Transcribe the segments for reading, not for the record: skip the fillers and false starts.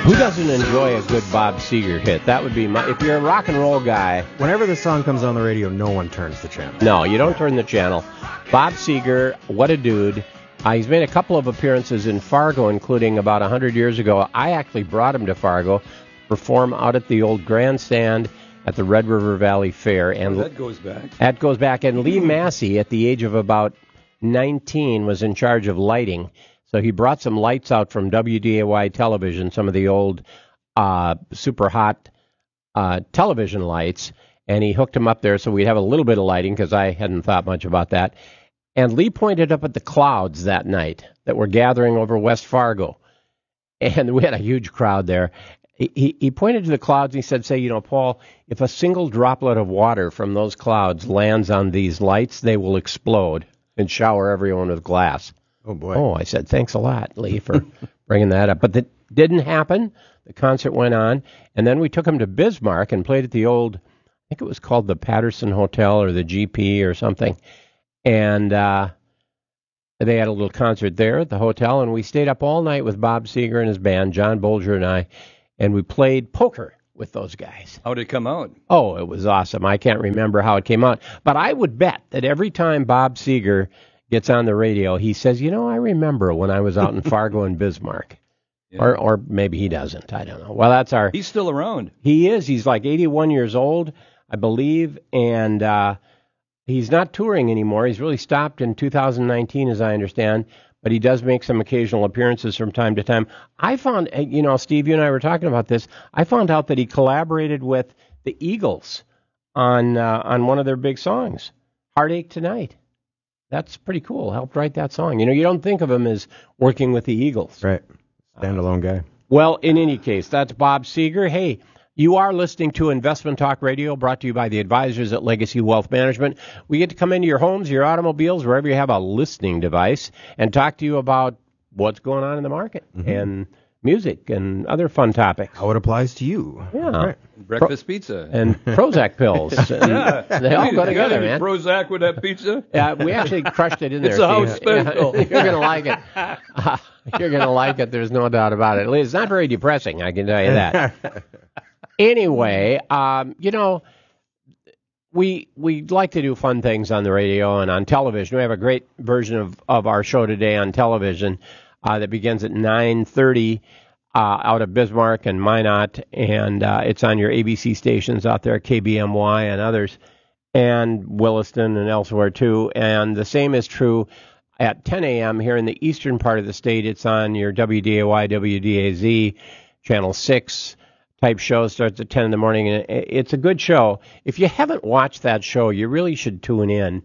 Who doesn't enjoy a good Bob Seger hit? That would be if you're a rock and roll guy. Whenever the song comes on the radio, no one turns the channel. No, you don't turn the channel. Bob Seger, what a dude. He's made a couple of appearances in Fargo, including about 100 years ago. I actually brought him to Fargo, perform out at the old grandstand at the Red River Valley Fair. And that goes back. That goes back. And Lee Massey, at the age of about 19, was in charge of lighting. So he brought some lights out from WDAY television, some of the old super hot television lights, and he hooked them up there so we'd have a little bit of lighting because I hadn't thought much about that. And Lee pointed up at the clouds that night that were gathering over West Fargo, and we had a huge crowd there. He pointed to the clouds and he said, say, Paul, if a single droplet of water from those clouds lands on these lights, they will explode and shower everyone with glass. Oh, boy. Oh, I said, thanks a lot, Lee, for bringing that up. But that didn't happen. The concert went on. And then we took him to Bismarck and played at the old, I think it was called the Patterson Hotel or the GP or something. And they had a little concert there at the hotel. And we stayed up all night with Bob Seger and his band, John Bolger and I. And we played poker with those guys. How did it come out? Oh, it was awesome. I can't remember how it came out. But I would bet that every time Bob Seger gets on the radio, he says, I remember when I was out in Fargo and Bismarck. Yeah. Or maybe he doesn't. I don't know. Well, He's still around. He is. He's like 81 years old, I believe, and he's not touring anymore. He's really stopped in 2019, as I understand, but he does make some occasional appearances from time to time. I found, Steve, you and I were talking about this, I found out that he collaborated with the Eagles on one of their big songs, Heartache Tonight. That's pretty cool. Helped write that song. You don't think of him as working with the Eagles. Right. Standalone guy. Well, in any case, that's Bob Seger. Hey, you are listening to Investment Talk Radio, brought to you by the advisors at Legacy Wealth Management. We get to come into your homes, your automobiles, wherever you have a listening device, and talk to you about what's going on in the market and music and other fun topics. How it applies to you. Yeah. Right. Breakfast pizza. And Prozac pills. Yeah. They all go together, man. Prozac with that pizza? Yeah, we actually crushed it in there. It's a house special. Yeah, you're going to like it. You're going to like it. There's no doubt about it. It's not very depressing, I can tell you that. Anyway, we like to do fun things on the radio and on television. We have a great version of our show today on television that begins at 9:30 out of Bismarck and Minot, and it's on your ABC stations out there, KBMY and others, and Williston and elsewhere too. And the same is true at 10 a.m. here in the eastern part of the state. It's on your WDAY, WDAZ, Channel 6 type show. Starts at 10 in the morning, and it's a good show. If you haven't watched that show, you really should tune in.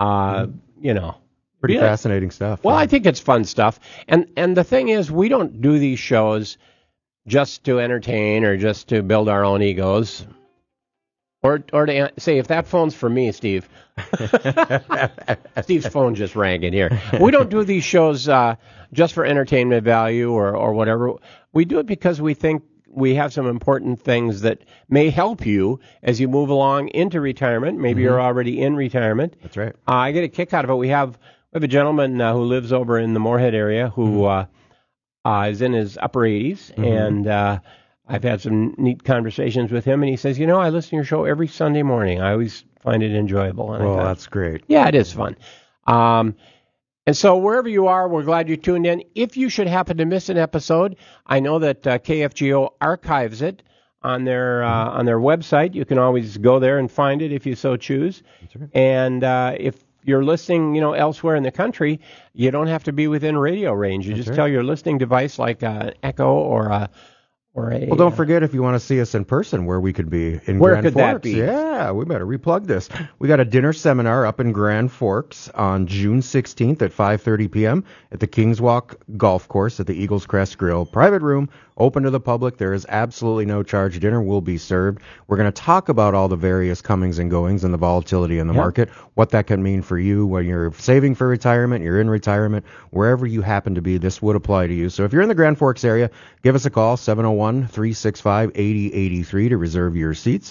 Pretty fascinating stuff. Well, I think it's fun stuff. And the thing is, we don't do these shows just to entertain or just to build our own egos. Or to say, if that phone's for me, Steve. Steve's phone just rang in here. We don't do these shows just for entertainment value or whatever. We do it because we think we have some important things that may help you as you move along into retirement. Maybe you're already in retirement. That's right. I get a kick out of it. We have a gentleman who lives over in the Moorhead area who is in his upper 80s, and I've had some neat conversations with him, and he says, I listen to your show every Sunday morning. I always find it enjoyable. And well, that's great. Yeah, it is fun. And so wherever you are, we're glad you tuned in. If you should happen to miss an episode, I know that KFGO archives it on their website. You can always go there and find it if you so choose. That's right. And if you're listening, elsewhere in the country, you don't have to be within radio range. You just tell your listening device, like an Echo or a. Well, don't forget, if you want to see us in person, where we could be in where Grand could Forks. That be? Yeah, we better replug this. We got a dinner seminar up in Grand Forks on June 16th at 5:30 p.m. at the Kings Walk Golf Course at the Eagles Crest Grill. Private room, open to the public. There is absolutely no charge. Dinner will be served. We're going to talk about all the various comings and goings and the volatility in the market, what that can mean for you when you're saving for retirement, you're in retirement, wherever you happen to be, this would apply to you. So if you're in the Grand Forks area, give us a call, 701-365-8083 to reserve your seats.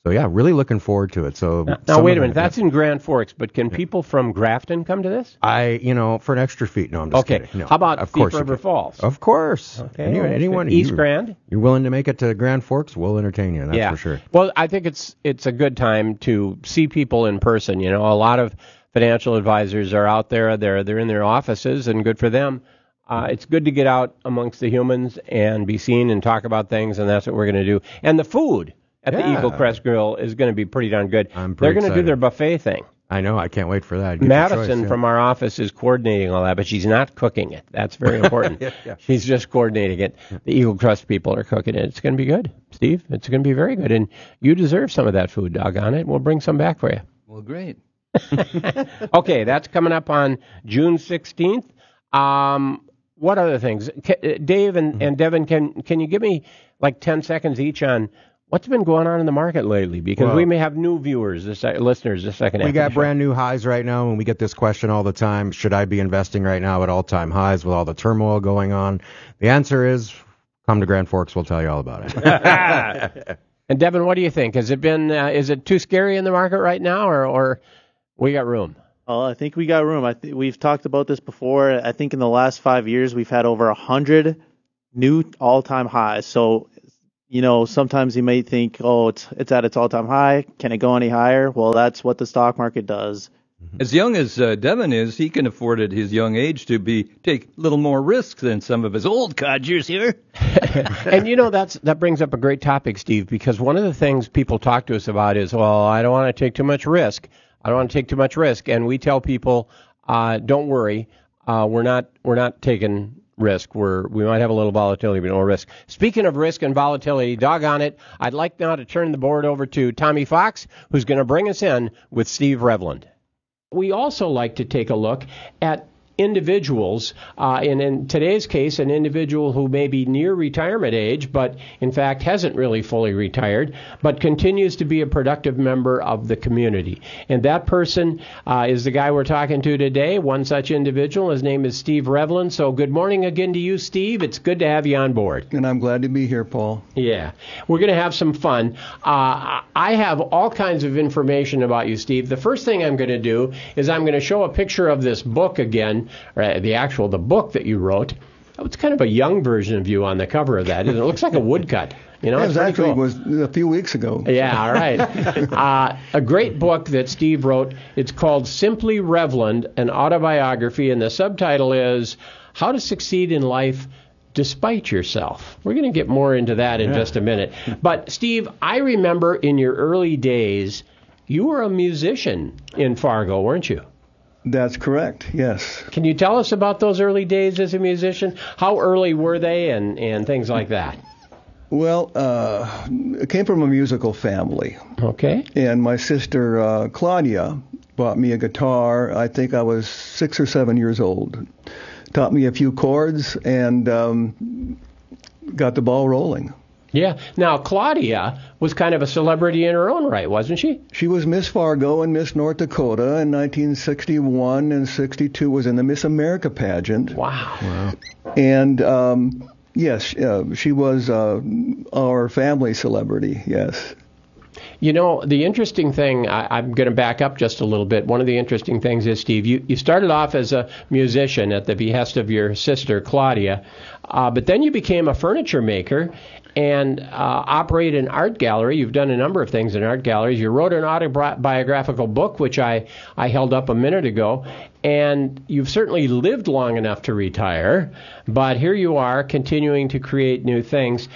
So yeah, really looking forward to it. So now wait a minute, that's in Grand Forks, but can people from Grafton come to this? For an extra fee. No, I'm just okay. kidding. No, how about of Thief course River Falls? Of course. Okay. Anyone East Grand? You're willing to make it to Grand Forks? We'll entertain you. That's yeah. for sure. Well, I think it's a good time to see people in person. You know, a lot of financial advisors are out there. They're in their offices, and good for them. It's good to get out amongst the humans and be seen and talk about things, and that's what we're going to do. And the food at the Eagle Crest Grill is going to be pretty darn good. They're going to do their buffet thing. I know. I can't wait for that. Madison from our office is coordinating all that, but she's not cooking it. That's very important. Yeah. She's just coordinating it. The Eagle Crest people are cooking it. It's going to be good, Steve. It's going to be very good. And you deserve some of that food, doggone it. We'll bring some back for you. Well, great. Okay, that's coming up on June 16th. What other things? Dave and Devin, can you give me like 10 seconds each on what's been going on in the market lately? Because we may have new viewers, listeners, the second half. We got brand new highs right now, and we get this question all the time. Should I be investing right now at all-time highs with all the turmoil going on? The answer is, come to Grand Forks. We'll tell you all about it. And Devin, what do you think? Has it been? Is it too scary in the market right now, or we got room? Well, I think we got room. We've talked about this before. I think in the last 5 years, we've had over 100 new all-time highs. So, sometimes you may think, it's at its all-time high. Can it go any higher? Well, that's what the stock market does. As young as Devin is, he can afford at his young age to take a little more risk than some of his old codgers here. And that brings up a great topic, Steve, because one of the things people talk to us about is, I don't want to take too much risk. And we tell people, don't worry, we're not taking risk. We might have a little volatility, but no risk. Speaking of risk and volatility, doggone it, I'd like now to turn the board over to Tommy Fox, who's going to bring us in with Steve Revland. We also like to take a look at individuals, in today's case, an individual who may be near retirement age, but in fact hasn't really fully retired, but continues to be a productive member of the community. And that person is the guy we're talking to today, one such individual. His name is Steve Revland. So good morning again to you, Steve. It's good to have you on board. And I'm glad to be here, Paul. Yeah. We're going to have some fun. I have all kinds of information about you, Steve. The first thing I'm going to do is I'm going to show a picture of this book again, or the book that you wrote. It's kind of a young version of you on the cover of that. It looks like a woodcut. It was a few weeks ago. Yeah, all right. A great book that Steve wrote. It's called Simply Revland, an autobiography, and the subtitle is How to Succeed in Life Despite Yourself. We're going to get more into that in just a minute. But, Steve, I remember in your early days, you were a musician in Fargo, weren't you? That's correct, yes. Can you tell us about those early days as a musician? How early were they and things like that? Well, I came from a musical family. Okay. And my sister Claudia bought me a guitar. I think I was 6 or 7 years old. Taught me a few chords and got the ball rolling. Yeah. Now, Claudia was kind of a celebrity in her own right, wasn't she? She was Miss Fargo and Miss North Dakota in 1961 and 62, was in the Miss America pageant. Wow. And, yes, she was our family celebrity, yes. The interesting thing, I'm going to back up just a little bit. One of the interesting things is, Steve, you started off as a musician at the behest of your sister, Claudia, but then you became a furniture maker and operate an art gallery. You've done a number of things in art galleries. You wrote an autobiographical book, which I held up a minute ago, and you've certainly lived long enough to retire, but here you are continuing to create new things.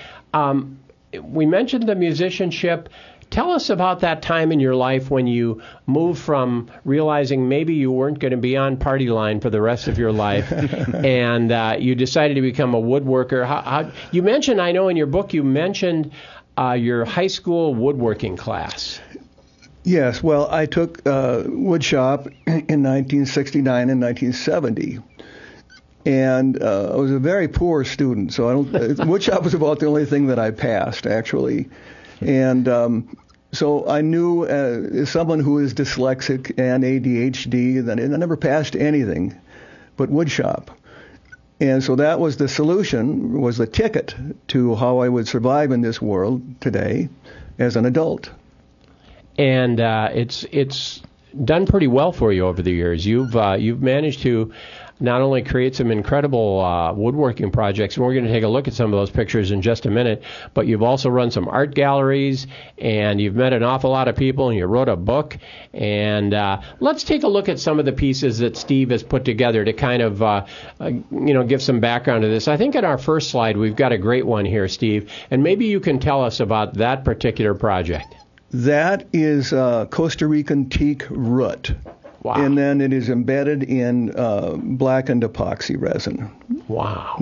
We mentioned the musicianship. Tell us about that time in your life when you moved from realizing maybe you weren't going to be on Party Line for the rest of your life, and you decided to become a woodworker. How you mentioned, I know in your book, you mentioned your high school woodworking class. Yes, well, I took woodshop in 1969 and 1970. And I was a very poor student, so woodshop was about the only thing that I passed, actually. And so I knew, as someone who is dyslexic and ADHD, that I never passed anything but woodshop. And so that was the solution, was the ticket to how I would survive in this world today as an adult. and it's done pretty well for you over the years. You've managed to not only create some incredible woodworking projects, and we're going to take a look at some of those pictures in just a minute, but you've also run some art galleries, and you've met an awful lot of people, and you wrote a book. And let's take a look at some of the pieces that Steve has put together to kind of give some background to this. I think in our first slide we've got a great one here, Steve, and maybe you can tell us about that particular project. That is Costa Rican teak root. Wow. And then it is embedded in blackened epoxy resin. Wow.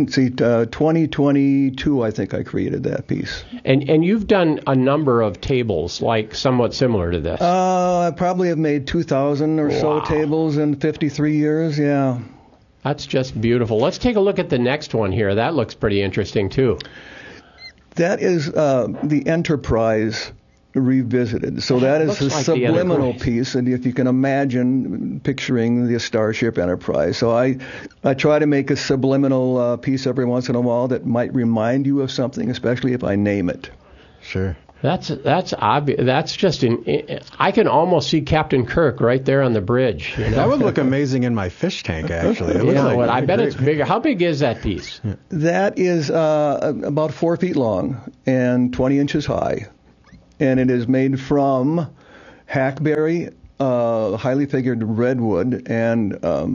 2022, I think I created that piece. And you've done a number of tables, like somewhat similar to this. I probably have made 2,000 or so Wow. tables in 53 years, yeah. That's just beautiful. Let's take a look at the next one here. That looks pretty interesting, too. That is the Enterprise revisited. So that is Looks a like the subliminal Enterprise. piece, and if you can imagine picturing the Starship Enterprise. So I try to make a subliminal piece every once in a while that might remind you of something, especially if I name it. Sure. That's obvious. That's just I can almost see Captain Kirk right there on the bridge. You know? That would look amazing in my fish tank, actually. It looks Yeah, like well, I bet great. it's bigger. How big is that piece? That is about 4 feet long and 20 inches high. And it is made from hackberry, highly figured redwood, and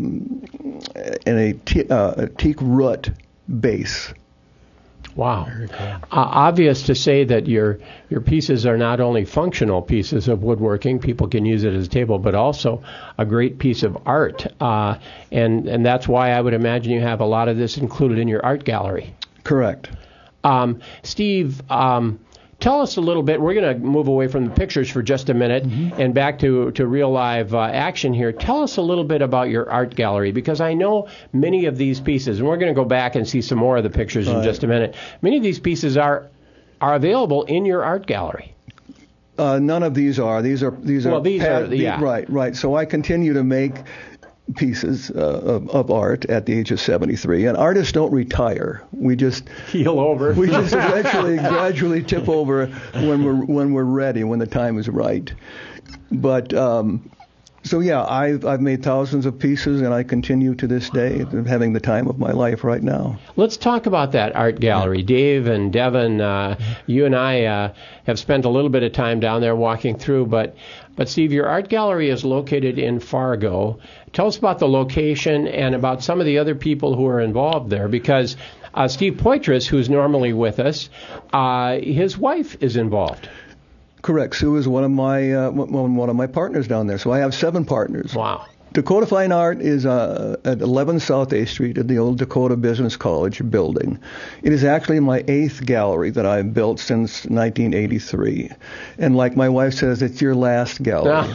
a teak root base. Wow. Obvious to say that your pieces are not only functional pieces of woodworking, people can use it as a table, but also a great piece of art. And that's why I would imagine you have a lot of this included in your art gallery. Correct. Steve, tell us a little bit. We're going to move away from the pictures for just a minute and back to real live action here. Tell us a little bit about your art gallery, because I know many of these pieces, and we're going to go back and see some more of the pictures in just a minute. Many of these pieces are available in your art gallery. None of these are. These are. Well, these are, yeah. Right. So I continue to make pieces of art at the age of 73, and artists don't retire. We just Keel over. we just eventually gradually tip over when we're ready, when the time is right. But so yeah, I've made thousands of pieces, and I continue to this day, having the time of my life right now. Let's talk about that art gallery. Dave and Devin, you and I have spent a little bit of time down there walking through, but Steve, your art gallery is located in Fargo. Tell us about the location and about some of the other people who are involved there, because Steve Poitras, who's normally with us, his wife is involved. Correct. Sue is one of my partners down there. So I have 7 partners. Wow. Dakota Fine Art is at 11 South A Street at the old Dakota Business College building. It is actually my 8th gallery that I've built since 1983. And like my wife says, it's your last gallery.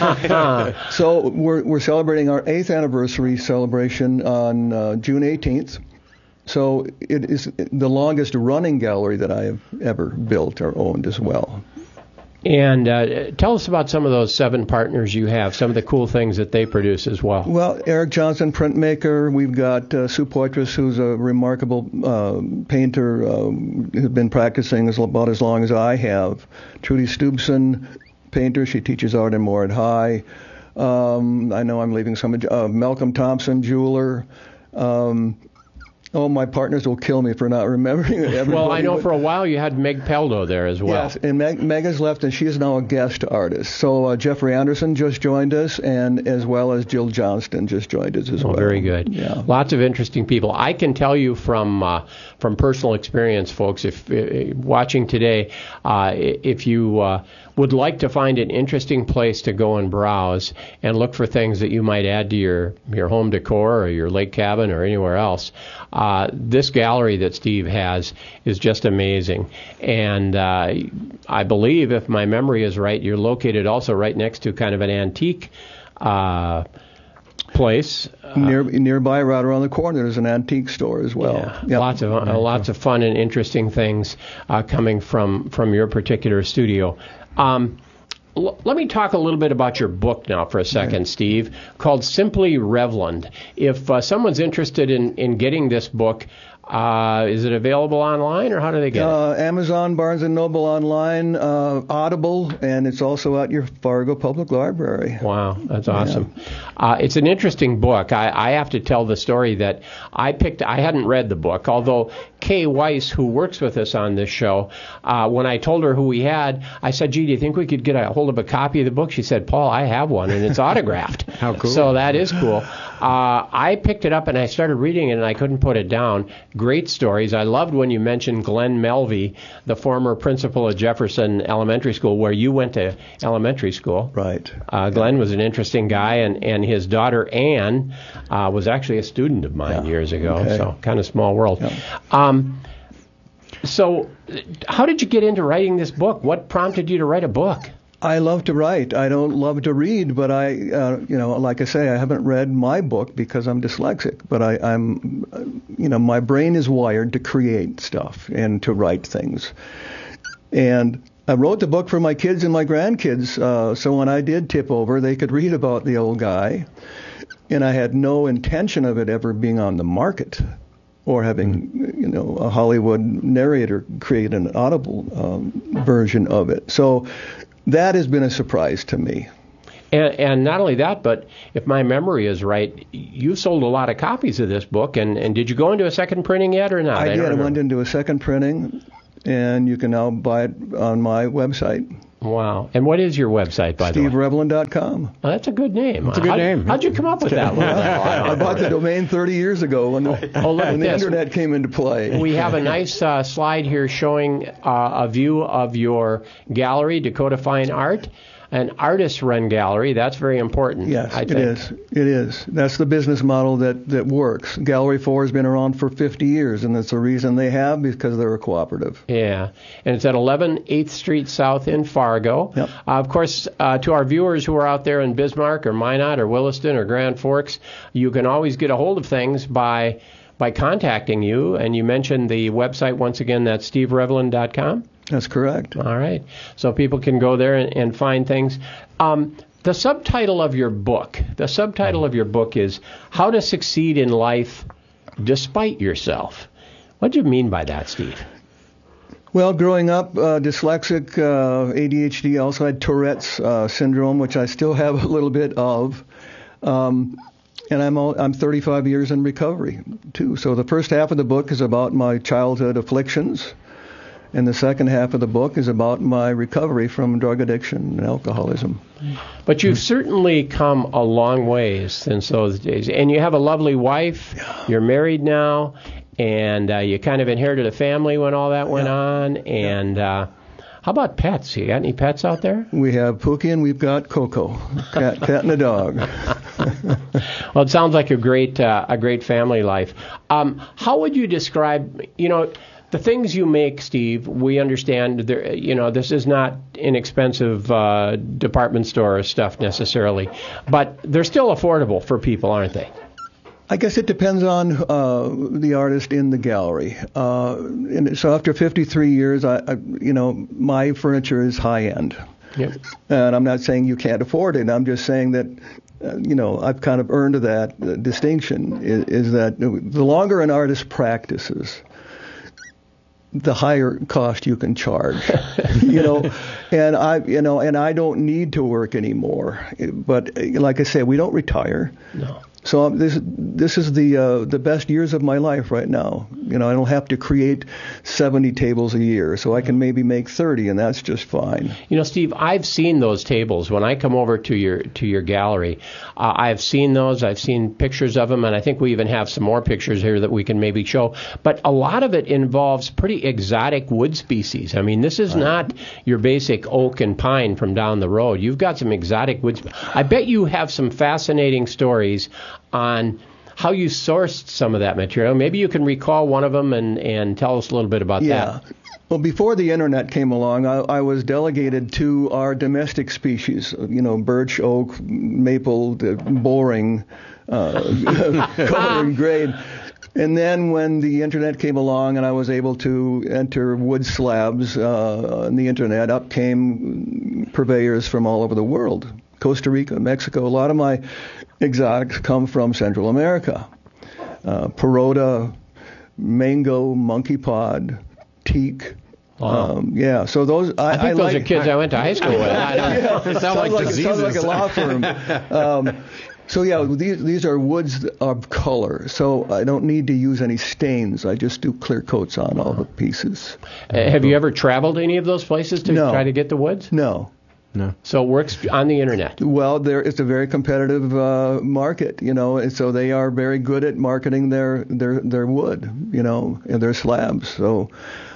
So we're celebrating our 8th anniversary celebration on June 18th. So it is the longest running gallery that I have ever built or owned as well. And tell us about some of those 7 partners you have, some of the cool things that they produce as well. Well, Eric Johnson, printmaker. We've got Sue Poitras, who's a remarkable painter, who's been practicing about as long as I have. Trudy Stubson, painter. She teaches art in Moorhead High. I know I'm leaving some. Malcolm Thompson, jeweler. My partners will kill me for not remembering everybody. Well, I know for a while you had Meg Peldo there as well. Yes, and Meg has left, and she is now a guest artist. So Jeffrey Anderson just joined us, and as well as Jill Johnston just joined us as well. Very good. Yeah. Lots of interesting people. I can tell you from personal experience, folks, if watching today, if you would like to find an interesting place to go and browse and look for things that you might add to your home decor or your lake cabin or anywhere else, this gallery that Steve has is just amazing. And I believe, if my memory is right, you're located also right next to kind of an antique place. Nearby, right around the corner, there's an antique store as well. Yeah, Yep. lots of fun and interesting things coming from your particular studio. Let me talk a little bit about your book now for a second, Steve, called Simply Revland. If someone's interested in getting this book, Is it available online, or how do they get it? Amazon, Barnes & Noble online, Audible, and it's also at your Fargo Public Library. Wow, that's awesome. It's an interesting book. I have to tell the story that I hadn't read the book, although Kay Weiss, who works with us on this show, when I told her who we had, I said, gee, do you think we could get a hold of a copy of the book? She said, Paul, I have one, and it's autographed. How cool. So that is cool. I picked it up, and I started reading it, and I couldn't put it down. Great stories. I loved when you mentioned Glenn Melvey, the former principal of Jefferson Elementary School, where you went to elementary school. Right. Glenn was an interesting guy, and his daughter, Ann, was actually a student of mine years ago, so kind of small world. Yeah. So how did you get into writing this book? What prompted you to write a book? I love to write. I don't love to read, but like I say, I haven't read my book because I'm dyslexic. But I'm my brain is wired to create stuff and to write things. And I wrote the book for my kids and my grandkids, so when I did tip over, they could read about the old guy. And I had no intention of it ever being on the market or having, a Hollywood narrator create an Audible version of it. So that has been a surprise to me. And not only that, but if my memory is right, you sold a lot of copies of this book. And did you go into a second printing yet or not? I did. I went into a second printing, and you can now buy it on my website. Wow. And what is your website, by the way? SteveRevlin.com. Oh, that's a good name. That's a good name. How'd you come up with that? I bought the domain 30 years ago when the internet came into play. We have a nice slide here showing a view of your gallery, Dakota Fine Art. An artist-run gallery, that's very important. Yes, I think. It is. That's the business model that works. Gallery 4 has been around for 50 years, and that's the reason they have, because they're a cooperative. Yeah, and it's at 11 8th Street South in Fargo. Yep. Of course, to our viewers who are out there in Bismarck or Minot or Williston or Grand Forks, you can always get a hold of things by contacting you. And you mentioned the website once again, that's SteveRevlin.com. That's correct. All right. So people can go there and find things. The subtitle of your book is How to Succeed in Life Despite Yourself. What do you mean by that, Steve? Well, growing up, dyslexic, ADHD, also had Tourette's syndrome, which I still have a little bit of. And I'm 35 years in recovery, too. So the first half of the book is about my childhood afflictions. And the second half of the book is about my recovery from drug addiction and alcoholism. But you've certainly come a long ways since those days. And you have a lovely wife. Yeah. You're married now. And you kind of inherited a family when all that went on. And how about pets? You got any pets out there? We have Pookie and we've got Coco, cat and a dog. Well, it sounds like a great family life. How would you describe, the things you make, Steve? We understand, this is not inexpensive department store stuff necessarily, but they're still affordable for people, aren't they? I guess it depends on the artist in the gallery. And so after 53 years, my furniture is high end. Yep. And I'm not saying you can't afford it. I'm just saying that, I've kind of earned that distinction. Is that the longer an artist practices, the higher cost you can charge, and I don't need to work anymore. But like I say, we don't retire. No. So this is the best years of my life right now. I don't have to create 70 tables a year, so I can maybe make 30, and that's just fine. Steve, I've seen those tables when I come over to your gallery. I've seen those. I've seen pictures of them, and I think we even have some more pictures here that we can maybe show. But a lot of it involves pretty exotic wood species. I mean, this is not your basic oak and pine from down the road. You've got some exotic wood. I bet you have some fascinating stories on how you sourced some of that material. Maybe you can recall one of them and tell us a little bit about that. Yeah. Well, before the internet came along, I was delegated to our domestic species, birch, oak, maple, boring, color and grade. And then when the internet came along and I was able to enter wood slabs on the internet, up came purveyors from all over the world. Costa Rica, Mexico. A lot of my exotics come from Central America. Peroda, mango, monkey pod, teak. Yeah, so those I think those are kids I went to high school with. it sounds like a law firm. So yeah, these are woods of color. So I don't need to use any stains. I just do clear coats on all the pieces. Have you ever traveled to any of those places to try to get the woods? No. So it works on the internet. Well, it's a very competitive market, and so they are very good at marketing their wood, and their slabs. So.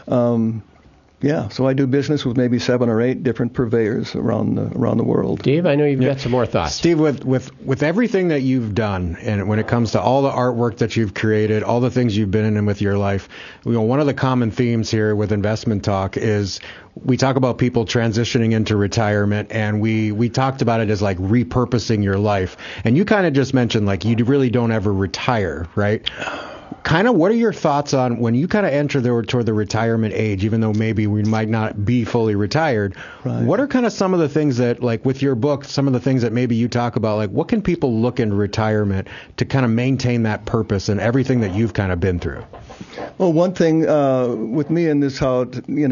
So I do business with maybe 7 or 8 different purveyors around the world. Dave, I know you've got some more thoughts. Steve, with everything that you've done, and when it comes to all the artwork that you've created, all the things you've been in with your life, one of the common themes here with Investment Talk is we talk about people transitioning into retirement, and we talked about it as like repurposing your life. And you kind of just mentioned like you really don't ever retire, right? Kind of what are your thoughts on when you kind of enter toward the retirement age, even though maybe we might not be fully retired? Right. What are kind of some of the things that, like with your book, some of the things that maybe you talk about, like what can people look in retirement to kind of maintain that purpose and everything that you've kind of been through? Well, one thing with me in this, how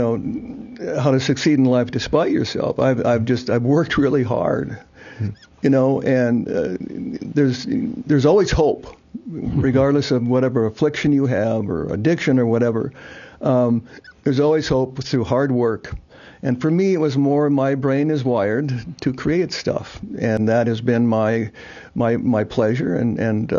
to succeed in life despite yourself, I've worked really hard, and there's always hope. Regardless of whatever affliction you have or addiction or whatever, there's always hope through hard work. And for me, it was more my brain is wired to create stuff, and that has been my pleasure, and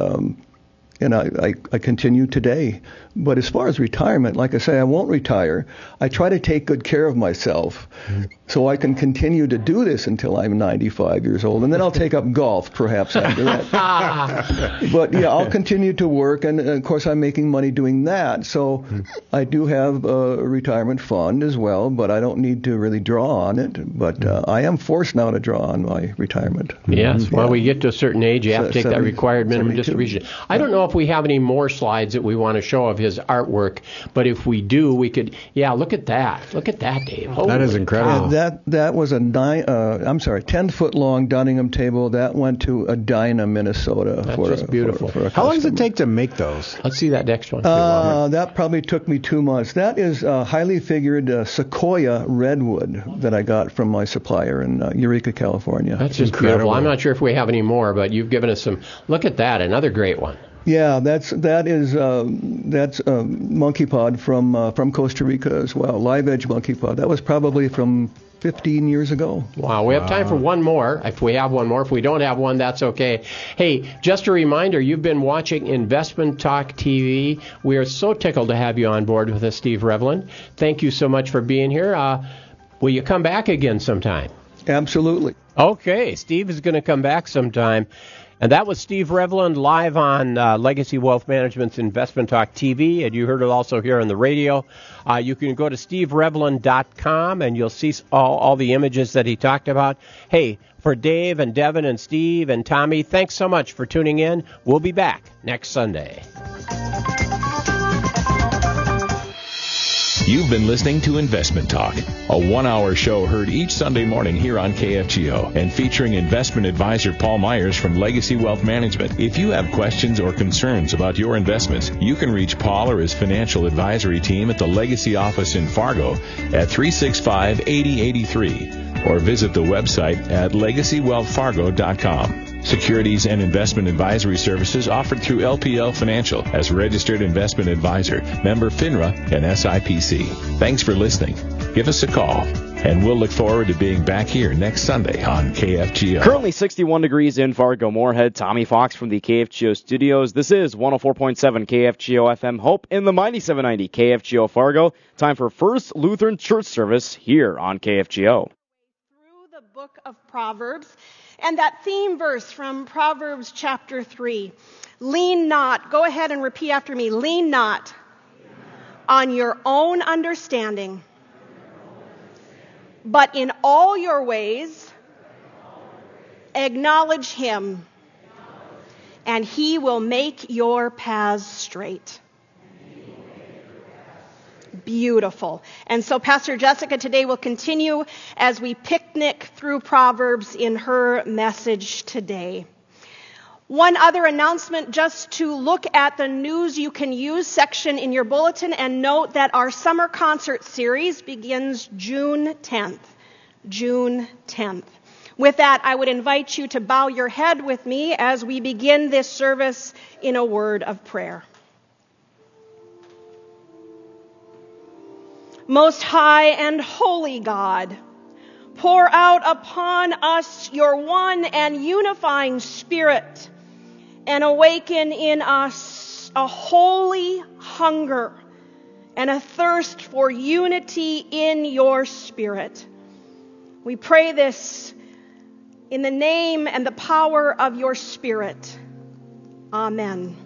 I continue today. But as far as retirement, like I say, I won't retire. I try to take good care of myself so I can continue to do this until I'm 95 years old. And then I'll take up golf perhaps after that. But yeah, I'll continue to work. And of course, I'm making money doing that. So I do have a retirement fund as well, but I don't need to really draw on it. But I am forced now to draw on my retirement. Yes. Well, we get to a certain age, you have to take that required minimum distribution. I don't know if we have any more slides that we want to show of his artwork, but if we do, we could. Yeah, look at that. Look at that, Dave. Holy that is incredible. That was a 10-foot long Dunningham table that went to Edina, Minnesota. That's just beautiful. For How long does it take to make those? Let's see that next one. That probably took me 2 months. That is highly figured sequoia redwood that I got from my supplier in Eureka, California. That's just incredible. Beautiful. I'm not sure if we have any more, but you've given us some. Look at that, another great one. Yeah, that's monkey pod from Costa Rica as well. Live edge monkey pod. That was probably from 15 years ago. Wow, we have time for one more. If we have one more, if we don't have one, that's okay. Hey, just a reminder, you've been watching Investment Talk TV. We are so tickled to have you on board with us, Steve Revlin. Thank you so much for being here. Will you come back again sometime? Absolutely. Okay, Steve is going to come back sometime. And that was Steve Revlin live on Legacy Wealth Management's Investment Talk TV, and you heard it also here on the radio. You can go to steverevlin.com, and you'll see all the images that he talked about. Hey, for Dave and Devin and Steve and Tommy, thanks so much for tuning in. We'll be back next Sunday. You've been listening to Investment Talk, a 1-hour show heard each Sunday morning here on KFGO and featuring investment advisor Paul Myers from Legacy Wealth Management. If you have questions or concerns about your investments, you can reach Paul or his financial advisory team at the Legacy office in Fargo at 365-8083 or visit the website at legacywealthfargo.com. Securities and investment advisory services offered through LPL Financial as registered investment advisor, member FINRA and SIPC. Thanks for listening. Give us a call, and we'll look forward to being back here next Sunday on KFGO. Currently 61 degrees in Fargo-Moorhead. Tommy Fox from the KFGO studios. This is 104.7 KFGO FM Hope in the mighty 790 KFGO Fargo. Time for First Lutheran Church service here on KFGO. Through the book of Proverbs. And that theme verse from Proverbs chapter 3, lean not, go ahead and repeat after me, lean not on your own understanding, but in all your ways acknowledge him, and he will make your paths straight. Beautiful. And so Pastor Jessica today will continue as we picnic through Proverbs in her message today. One other announcement, just to look at the News You Can Use section in your bulletin and note that our summer concert series begins June 10th. June 10th. With that, I would invite you to bow your head with me as we begin this service in a word of prayer. Most high and holy God, pour out upon us your one and unifying Spirit, and awaken in us a holy hunger and a thirst for unity in your Spirit. We pray this in the name and the power of your Spirit. Amen.